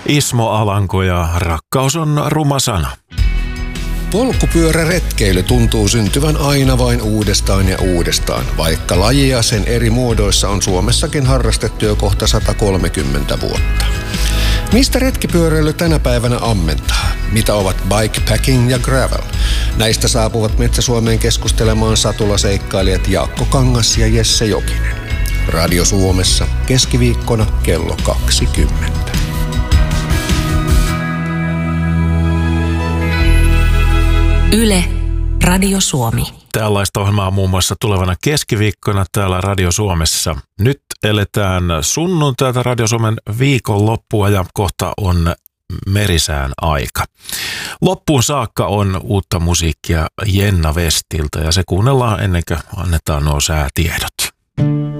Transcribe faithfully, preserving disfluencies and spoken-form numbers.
Ismo Alanko ja rakkaus on ruma sana. Polkupyöräretkeily tuntuu syntyvän aina vain uudestaan ja uudestaan, vaikka lajia sen eri muodoissa on Suomessakin harrastettu jo kohta sata kolmekymmentä vuotta. Mistä retkipyöräily tänä päivänä ammentaa? Mitä ovat bikepacking ja gravel? Näistä saapuvat Metsä-Suomeen keskustelemaan satulaseikkailijat Jaakko Kangas ja Jesse Jokinen. Radio Suomessa keskiviikkona kello kaksikymmentä. Yle, Radio Suomi. Tällaista ohjelmaa muun muassa tulevana keskiviikkona täällä Radio Suomessa. Nyt eletään sunnuntaita Radio Suomen viikonloppua ja kohta on merisään aika. Loppuun saakka on uutta musiikkia Jenna Westiltä ja se kuunnellaan ennen kuin annetaan nuo säätiedot.